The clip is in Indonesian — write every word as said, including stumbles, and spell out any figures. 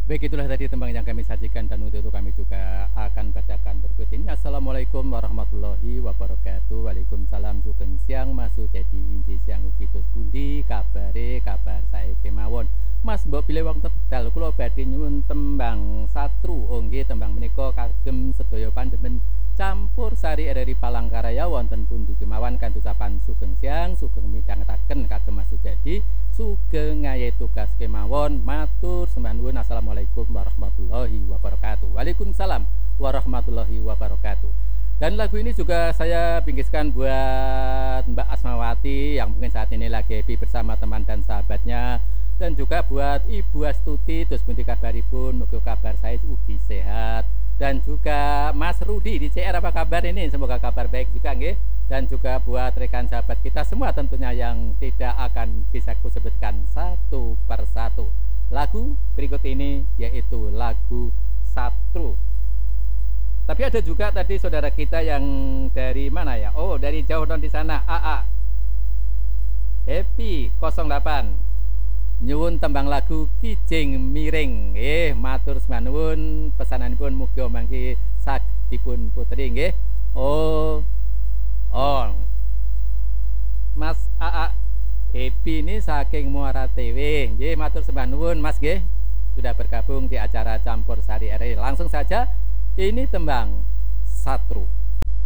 Baik, itulah tadi tembang yang kami sajikan dan untuk itu kami juga akan bacakan berikut ini. Assalamualaikum warahmatullahi wabarakatuh. Waalaikumsalam sugeng siang Mas Sujadi inji siang ugi dos pundi kabare kabar sae kemawon. Mas mbok pilih wong tebal kula badhe nyuwun tembang satru. Oh nggih tembang menika kagem sedaya pandemen campur sari R R I Palangkaraya wonten pundi kemawon kanthi ucapan sugeng siang sugeng midhangetaken kagem Mas Sujadi sugeng ngayahi tugas kemawon matur sembah nuwun. Assalamualaikum warahmatullahi wabarakatuh. Waalaikumsalam warahmatullahi wabarakatuh. Dan lagu ini juga saya bingkiskan buat Mbak Asmawati yang mungkin saat ini lagi happy bersama teman dan sahabatnya, dan juga buat Ibu Astuti terus pundi kabaripun, moga kabar saya ugi sehat, dan juga Mas Rudi di C R apa kabar ini, semoga kabar baik juga nggih. Dan juga buat rekan sahabat kita semua tentunya yang tidak akan bisa kusebutkan satu persatu. Lagu berikut ini yaitu lagu Satru. Tapi ada juga tadi saudara kita yang dari mana ya? Oh, dari jauh non di sana. A A Happy nol delapan nyuwun tembang lagu Kijing Miring. Eh, matur nuwun pesananipun mugi mangke sak dipun putri nggih. Oh. Oh. Mas A A Happy ini saking Muara T W. Nggih, matur sembah nuwun Mas nggih. Sudah bergabung di acara Campur Sari R R I. Langsung saja ini tembang Satru.